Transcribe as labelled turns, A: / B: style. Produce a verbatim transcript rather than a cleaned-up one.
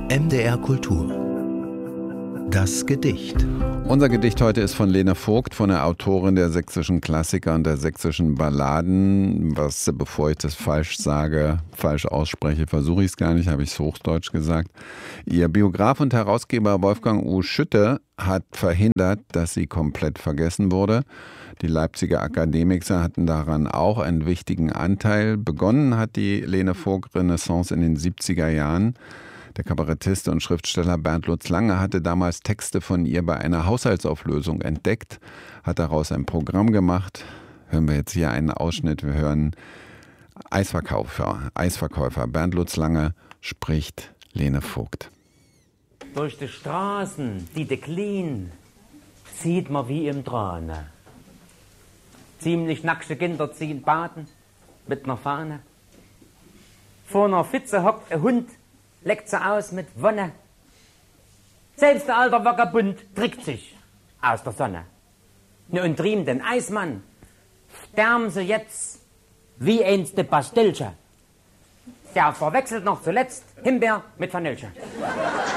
A: M D R Kultur. Das Gedicht.
B: Unser Gedicht heute ist von Lene Vogt, von der Autorin der sächsischen Klassiker und der sächsischen Balladen. Was, bevor ich das falsch sage, falsch ausspreche, versuche ich es gar nicht, habe ich es hochdeutsch gesagt. Ihr Biograf und Herausgeber Wolfgang U. Schütte hat verhindert, dass sie komplett vergessen wurde. Die Leipziger Akademiker hatten daran auch einen wichtigen Anteil. Begonnen hat die Lene Vogt-Renaissance in den siebziger Jahren. Der Kabarettist und Schriftsteller Bernd Lutz Lange hatte damals Texte von ihr bei einer Haushaltsauflösung entdeckt, hat daraus ein Programm gemacht. Hören wir jetzt hier einen Ausschnitt. Wir hören Eisverkäufer, Eisverkäufer. Bernd Lutz Lange spricht Lene Vogt.
C: Durch die Straßen, die de Klien, zieht man wie im Drahne. Ziemlich nackte Kinder ziehen baden mit ner Fahne. Vor ner Pfütze hockt ein Hund, leckt sie aus mit Wonne. Selbst der alte Vagabund trägt sich aus der Sonne. Ne und driem den Eismann, sterben sie jetzt wie einst de Pastilche. Der verwechselt noch zuletzt Himbeer mit Vanille.